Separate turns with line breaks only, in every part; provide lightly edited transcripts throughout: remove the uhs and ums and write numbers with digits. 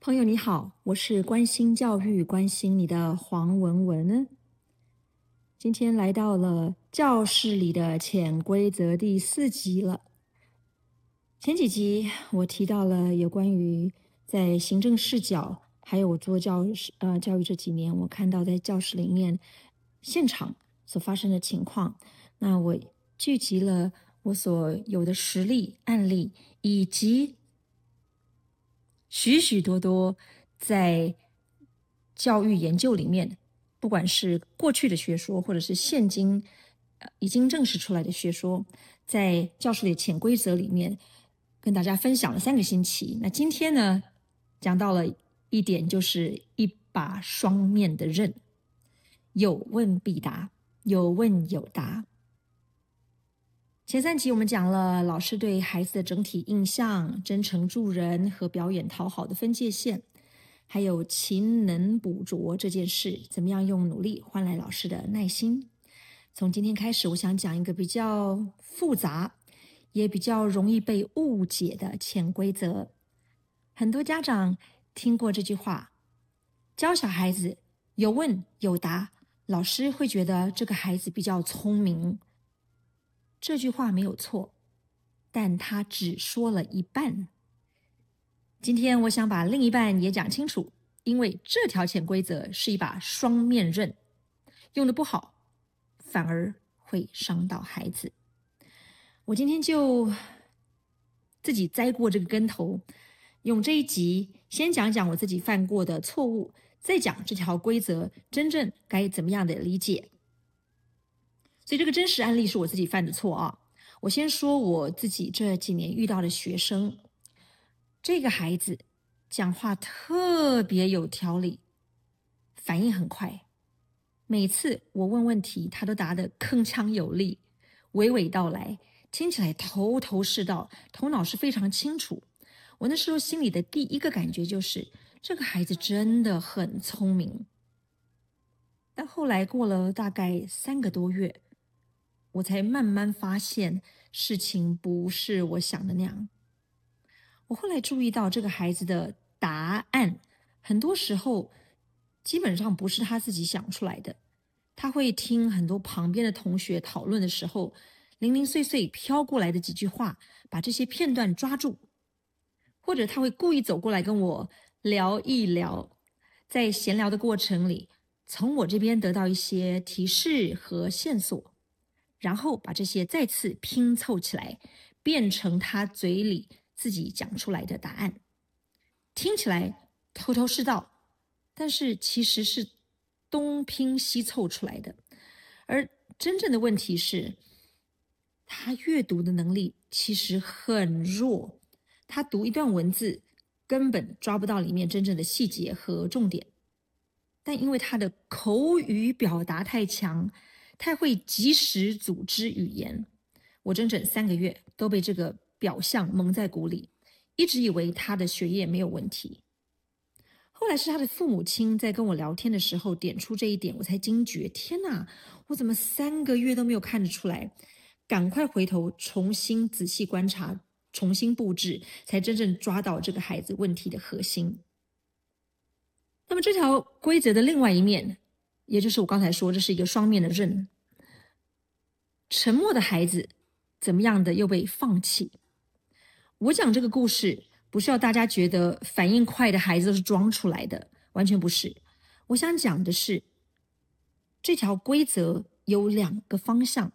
朋友你好，我是关心教育、关心你的黄文文。今天来到了教室里的潜规则第4集了。前几集我提到了有关于在行政视角，还有我做教育这几年，我看到在教室里面现场所发生的情况。那我聚集了我所有的实例案例，以及许许多多在教育研究里面，不管是过去的学说，或者是现今已经证实出来的学说，在教室里的潜规则里面跟大家分享了3个星期。那今天呢，讲到了一点，就是一把双面的刃，有问必答，有问有答。前3集我们讲了老师对孩子的整体印象、真诚助人和表演讨好的分界线，还有勤能补拙这件事，怎么样用努力换来老师的耐心。从今天开始，我想讲一个比较复杂，也比较容易被误解的潜规则。很多家长听过这句话，教小孩子有问有答，老师会觉得这个孩子比较聪明。这句话没有错，但他只说了一半。今天我想把另一半也讲清楚，因为这条潜规则是一把双面刃，用得不好，反而会伤到孩子。我今天就自己栽过这个跟头，用这一集先讲讲我自己犯过的错误，再讲这条规则真正该怎么样的理解。所以这个真实案例是我自己犯的错啊。我先说我自己这几年遇到的学生，这个孩子讲话特别有条理，反应很快，每次我问问题，他都答得铿锵有力，娓娓道来，听起来头头是道，头脑是非常清楚。我那时候心里的第一个感觉就是，这个孩子真的很聪明。但后来过了大概3个多月，我才慢慢发现事情不是我想的那样。我后来注意到这个孩子的答案，很多时候基本上不是他自己想出来的。他会听很多旁边的同学讨论的时候，零零碎碎飘过来的几句话，把这些片段抓住，或者他会故意走过来跟我聊一聊，在闲聊的过程里，从我这边得到一些提示和线索，然后把这些再次拼凑起来，变成他嘴里自己讲出来的答案。听起来头头是道，但是其实是东拼西凑出来的。而真正的问题是，他阅读的能力其实很弱，他读一段文字根本抓不到里面真正的细节和重点。但因为他的口语表达太强，太会及时组织语言，我整整3个月都被这个表象蒙在鼓里，一直以为他的学业没有问题。后来是他的父母亲在跟我聊天的时候点出这一点，我才惊觉，天哪，我怎么3个月都没有看得出来？赶快回头重新仔细观察，重新布置，才真正抓到这个孩子问题的核心。那么这条规则的另外一面，也就是我刚才说这是一个双面的刃，沉默的孩子怎么样的又被放弃。我讲这个故事不是要大家觉得反应快的孩子都是装出来的，完全不是。我想讲的是，这条规则有2个方向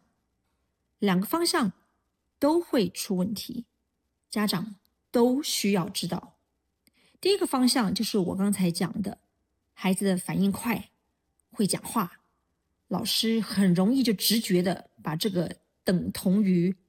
，2个方向都会出问题，家长都需要知道。第一个方向就是我刚才讲的，孩子的反应快，会讲话，老师很容易就直觉的把这个等同于